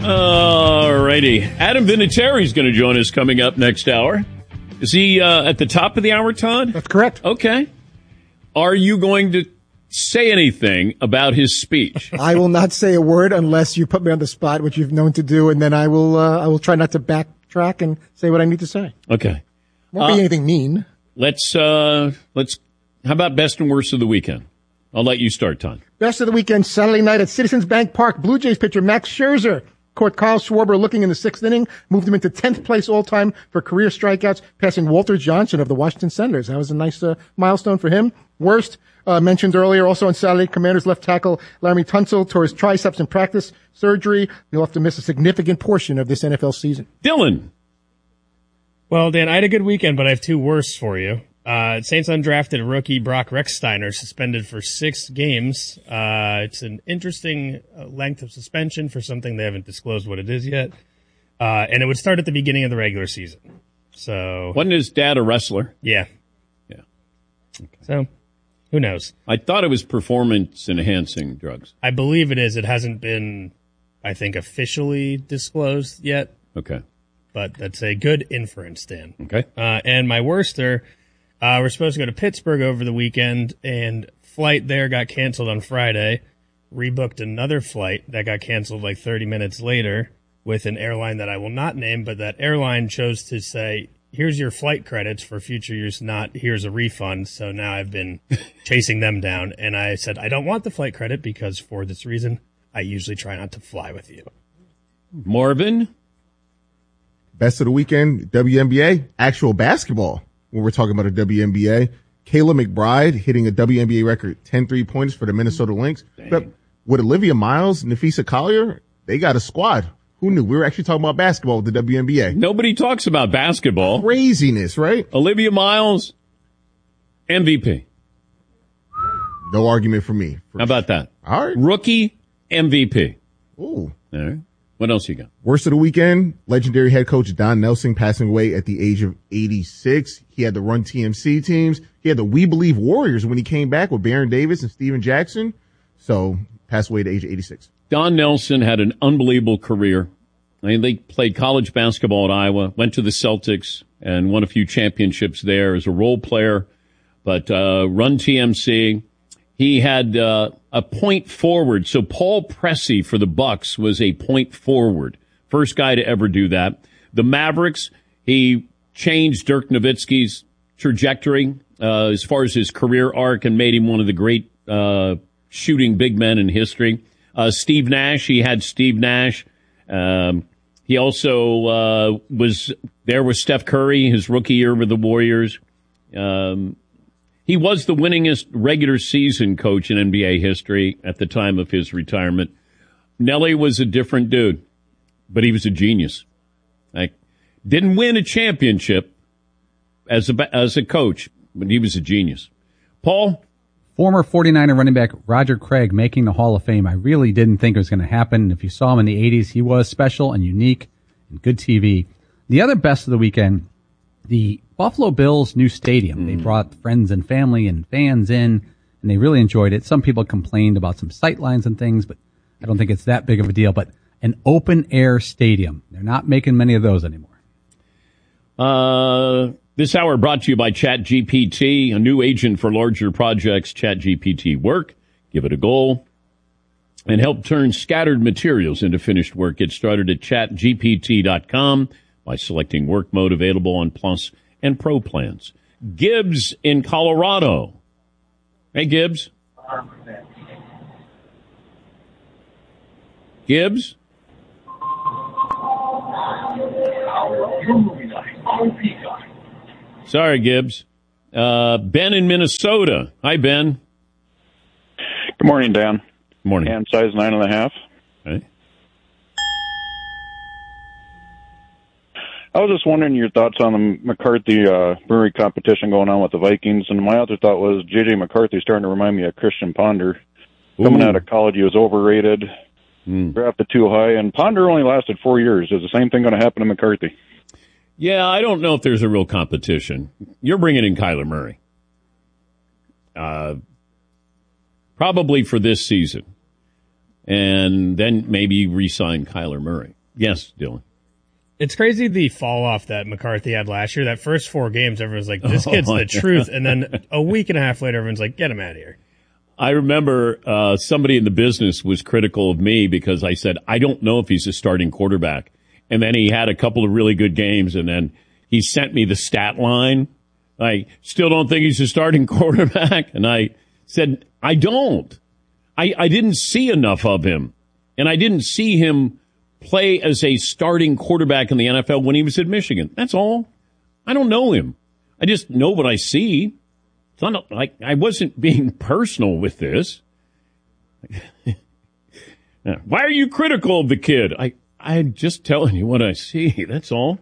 All righty. Adam Vinatieri is going to join us coming up next hour. Is he at the top of the hour, Todd? That's correct. Okay. Are you going to say anything about his speech? I will not say a word unless you put me on the spot, which you've known to do, and then I will try not to backtrack and say what I need to say. Okay. Won't be anything mean. Let's how about best and worst of the weekend? I'll let you start, Todd. Best of the weekend, Saturday night at Citizens Bank Park. Blue Jays pitcher Max Scherzer caught Kyle Schwarber looking in the sixth inning, moved him into 10th place all-time for career strikeouts, passing Walter Johnson of the Washington Senators. That was a nice milestone for him. Worst, mentioned earlier, also on Saturday, Commanders left tackle Laremy Tunsil tore his triceps in practice surgery. He'll have to miss a significant portion of this NFL season. Dylan. Well, Dan, I had a good weekend, but I have two worse for you. Saints undrafted rookie Brock Rechsteiner suspended for 6 games. It's an interesting length of suspension for something they haven't disclosed what it is yet. And it would start at the beginning of the regular season. So Wasn't his dad a wrestler? Yeah. Yeah. Okay. So who knows? I thought it was performance-enhancing drugs. I believe it is. It hasn't been, I think, officially disclosed yet. Okay. But that's a good inference, Dan. Okay. And my worst are, we're supposed to go to Pittsburgh over the weekend, and flight there got canceled on Friday. Rebooked another flight that got canceled like 30 minutes later with an airline that I will not name, but that airline chose to say, here's your flight credits for future use, not here's a refund. So now I've been chasing them down, and I said, I don't want the flight credit because for this reason, I usually try not to fly with you. Marvin? Best of the weekend, WNBA, actual basketball. When we're talking about a WNBA, Kayla McBride hitting a WNBA record 10 3-pointers for the Minnesota Lynx. But with Olivia Miles, Nafisa Collier, they got a squad. Who knew? We were actually talking about basketball with the WNBA. Nobody talks about basketball. Craziness, right? Olivia Miles, MVP. No argument for me. How about that? All right. Rookie MVP. Ooh. All right. What else you got? Worst of the weekend, legendary head coach Don Nelson passing away at the age of 86. He had the Run TMC teams. He had the We Believe Warriors when he came back with Baron Davis and Steven Jackson. So passed away at the age of 86. Don Nelson had an unbelievable career. I mean, they played college basketball at Iowa, went to the Celtics, and won a few championships there as a role player. But Run TMC, he had a point forward. So Paul Pressey for the Bucks was a point forward. First guy to ever do that. The Mavericks, he changed Dirk Nowitzki's trajectory as far as his career arc and made him one of the great shooting big men in history. Steve Nash, he had Steve Nash. He also was there with Steph Curry, his rookie year with the Warriors. He was the winningest regular season coach in NBA history at the time of his retirement. Nelly was a different dude, but he was a genius. Like, didn't win a championship as a coach, but he was a genius. Paul? Former 49er running back Roger Craig making the Hall of Fame. I really didn't think it was going to happen. If you saw him in the 80s, he was special and unique and good TV. The other best of the weekend, the Buffalo Bills' new stadium. They brought friends and family and fans in, and they really enjoyed it. Some people complained about some sight lines and things, but I don't think it's that big of a deal. But an open-air stadium, they're not making many of those anymore. This hour brought to you by ChatGPT, a new agent for larger projects. ChatGPT Work. Give it a goal and help turn scattered materials into finished work. Get started at chatgpt.com by selecting work mode, available on Plus and Pro plans. Gibbs in Colorado. Hey, Gibbs. Gibbs? Sorry, Gibbs. Ben in Minnesota. Hi, Ben. Good morning, Dan. Good morning. Hand size 9.5. Okay. I was just wondering your thoughts on the McCarthy brewery competition going on with the Vikings. And my other thought was J.J. McCarthy starting to remind me of Christian Ponder. Coming out of college, he was overrated, drafted too high, and Ponder only lasted 4 years. Is the same thing going to happen to McCarthy? Yeah, I don't know if there's a real competition. You're bringing in Kyler Murray. Probably for this season. and then maybe re-sign Kyler Murray. Yes, Dylan. It's crazy the fall off that McCarthy had last year. That first 4 games, everyone's like, this kid's the truth. And then a week and a half later, everyone's like, get him out of here. I remember somebody in the business was critical of me because I said, I don't know if he's a starting quarterback. And then he had a couple of really good games, and then he sent me the stat line. I still don't think he's a starting quarterback. And I said, I don't. I didn't see enough of him. And I didn't see him play as a starting quarterback in the NFL when he was at Michigan. That's all. I don't know him. I just know what I see. It's not like I wasn't being personal with this. Why are you critical of the kid? I'm just telling you what I see. That's all.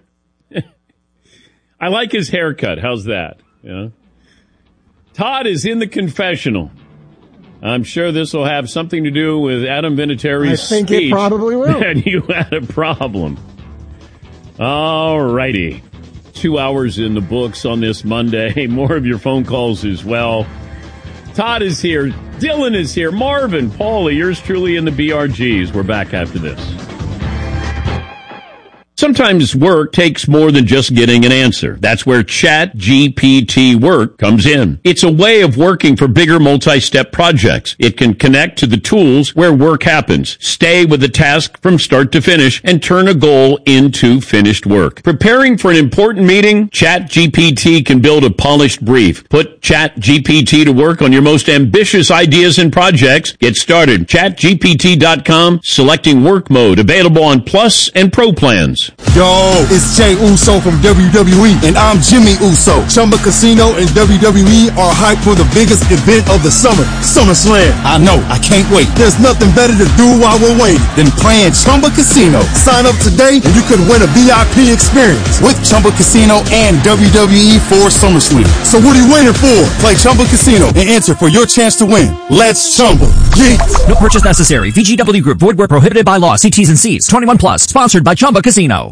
I like his haircut. How's that? Yeah. Todd is in the confessional. I'm sure this will have something to do with Adam Vinatieri's speech. I think it probably will. And you had a problem. All righty. 2 hours in the books on this Monday. More of your phone calls as well. Todd is here. Dylan is here. Marvin, Paulie, yours truly in the BRGs. We're back after this. Sometimes work takes more than just getting an answer. That's where ChatGPT Work comes in. It's a way of working for bigger multi-step projects. It can connect to the tools where work happens, stay with the task from start to finish, and turn a goal into finished work. Preparing for an important meeting? ChatGPT can build a polished brief. Put ChatGPT to work on your most ambitious ideas and projects. Get started. ChatGPT.com, selecting work mode, available on Plus and Pro plans. Yo, it's Jay Uso from WWE, and I'm Jimmy Uso. Chumba Casino and WWE are hyped for the biggest event of the summer, SummerSlam. I know, I can't wait. There's nothing better to do while we're waiting than playing Chumba Casino. Sign up today and you could win a VIP experience with Chumba Casino and WWE for SummerSlam. So what are you waiting for? Play Chumba Casino and enter for your chance to win. Let's Chumba. Yeah. No purchase necessary. VGW Group. Void where prohibited by law. See T's and C's. 21 plus. Sponsored by Chumba Casino.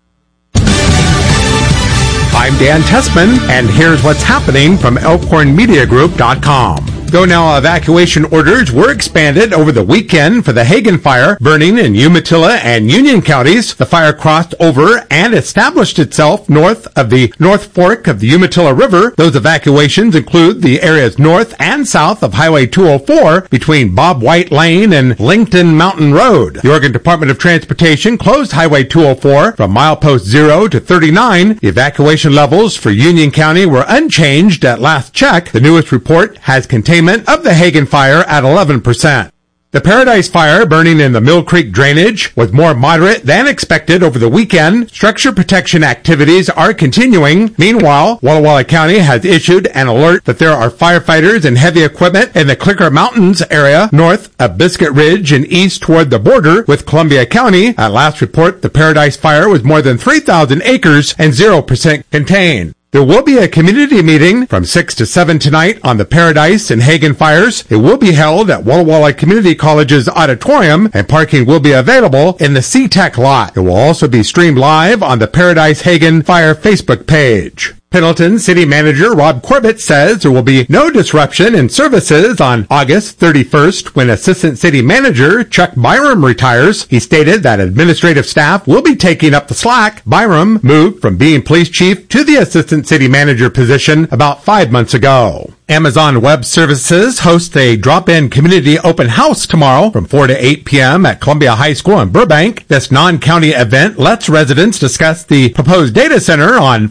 I'm Dan Tessman, and here's what's happening from ElkhornMediaGroup.com. Though now evacuation orders were expanded over the weekend for the Hagen Fire burning in Umatilla and Union counties, the fire crossed over and established itself north of the North Fork of the Umatilla River. Those evacuations include the areas north and south of Highway 204 between Bob White Lane and Linkton Mountain Road. The Oregon Department of Transportation closed Highway 204 from milepost 0 to 39. The evacuation levels for Union County were unchanged at last check. The newest report has containment of the Hagen Fire at 11%. The Paradise Fire burning in the Mill Creek drainage was more moderate than expected over the weekend. Structure protection activities are continuing. Meanwhile, Walla Walla County has issued an alert that there are firefighters and heavy equipment in the Clicker Mountains area north of Biscuit Ridge and east toward the border with Columbia County. At last report, the Paradise Fire was more than 3,000 acres and 0% contained. There will be a community meeting from 6 to 7 tonight on the Paradise and Hagen fires. It will be held at Walla Walla Community College's auditorium, and parking will be available in the C-Tech lot. It will also be streamed live on the Paradise Hagen Fire Facebook page. Pendleton City Manager Rob Corbett says there will be no disruption in services on August 31st when Assistant City Manager Chuck Byram retires. He stated that administrative staff will be taking up the slack. Byram moved from being police chief to the Assistant City Manager position about 5 months ago. Amazon Web Services hosts a drop-in community open house tomorrow from 4 to 8 p.m. at Columbia High School in Burbank. This non-county event lets residents discuss the proposed data center on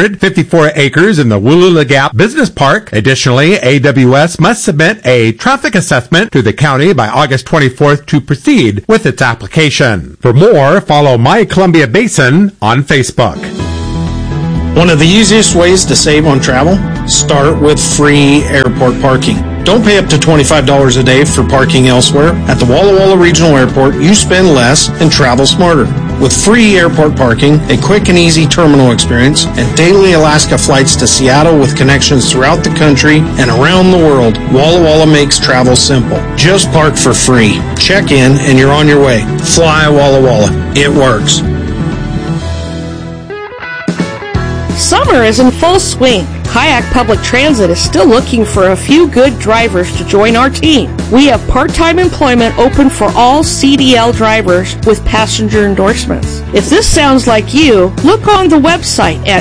554 acres in the Wooloola Gap Business Park. Additionally, AWS must submit a traffic assessment to the county by August 24th to proceed with its application. For more, follow My Columbia Basin on Facebook. One of the easiest ways to save on travel? Start with free airport parking. Don't pay up to $25 a day for parking elsewhere. At the Walla Walla Regional Airport, you spend less and travel smarter. With free airport parking, a quick and easy terminal experience, and daily Alaska flights to Seattle with connections throughout the country and around the world, Walla Walla makes travel simple. Just park for free. Check in and you're on your way. Fly Walla Walla. It works. Summer is in full swing. Kayak Public Transit is still looking for a few good drivers to join our team. We have part-time employment open for all CDL drivers with passenger endorsements. If this sounds like you, look on the website at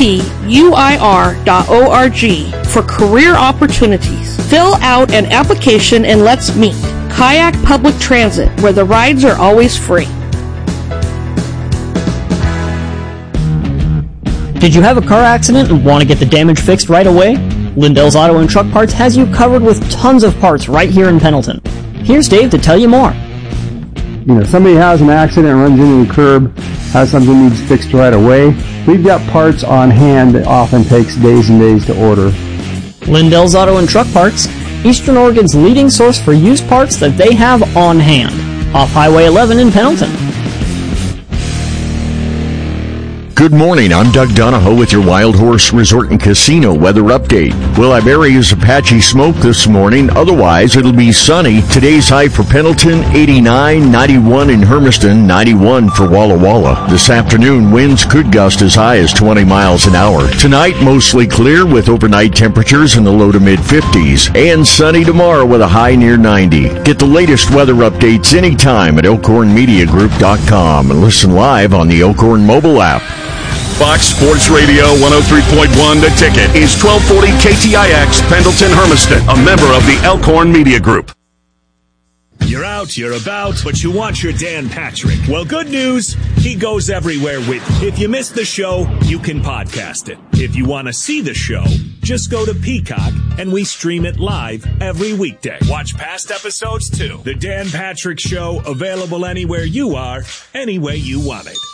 ctuir.org for career opportunities. Fill out an application and let's meet. Kayak Public Transit, where the rides are always free. Did you have a car accident and want to get the damage fixed right away? Lindell's Auto and Truck Parts has you covered with tons of parts right here in Pendleton. Here's Dave to tell you more. Somebody has an accident, runs into the curb, has something needs fixed right away. We've got parts on hand that often takes days and days to order. Lindell's Auto and Truck Parts, Eastern Oregon's leading source for used parts that they have on hand. Off Highway 11 in Pendleton. Good morning, I'm Doug Donahoe with your Wild Horse Resort and Casino weather update. Well, Iberia is a patchy smoke this morning. Otherwise, it'll be sunny. Today's high for Pendleton, 89, 91 in Hermiston, 91 for Walla Walla. This afternoon, winds could gust as high as 20 miles an hour. Tonight, mostly clear with overnight temperatures in the low to mid-50s. And sunny tomorrow with a high near 90. Get the latest weather updates anytime at elkhornmediagroup.com and listen live on the Elkhorn mobile app. Fox Sports Radio 103.1 The Ticket is 1240 KTIX Pendleton Hermiston, a member of the Elkhorn Media Group. You're out, you're about, but you want your Dan Patrick. Well, good news, he goes everywhere with you. If you missed the show, you can podcast it. If you want to see the show, just go to Peacock and we stream it live every weekday. Watch past episodes too. The Dan Patrick Show, available anywhere you are, any way you want it.